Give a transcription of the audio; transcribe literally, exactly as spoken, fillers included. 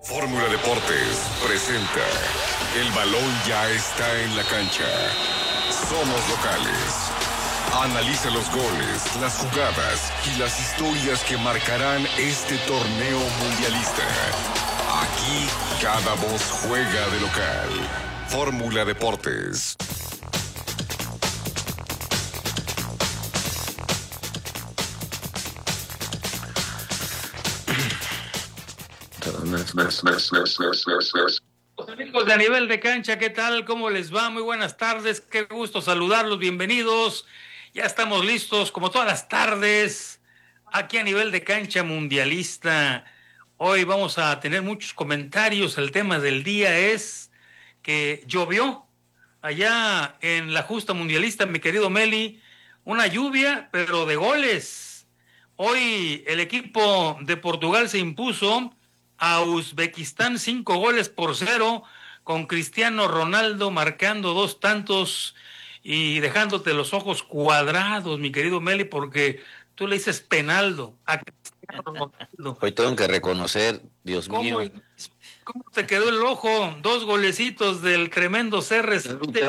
Fórmula Deportes presenta El balón ya está en la cancha. Somos locales. Analiza los goles, las jugadas y las historias que marcarán este torneo mundialista. Aquí cada voz juega de local. Fórmula Deportes. Amigos de A Nivel de Cancha, ¿qué tal? ¿Cómo les va? Muy buenas tardes, qué gusto saludarlos, bienvenidos. Ya estamos listos, como todas las tardes, aquí a Nivel de Cancha Mundialista. Hoy vamos a tener muchos comentarios. El tema del día es que llovió allá en la justa mundialista, mi querido Meli, una lluvia, pero de goles. Hoy el equipo de Portugal se impuso a Uzbekistán cinco goles por cero, con Cristiano Ronaldo marcando dos tantos y dejándote los ojos cuadrados, mi querido Meli, porque tú le dices penaldo a Cristiano Ronaldo. Hoy tengo que reconocer, Dios ¿Cómo, mío. ¿Cómo te quedó el ojo? Dos golecitos del tremendo C R siete.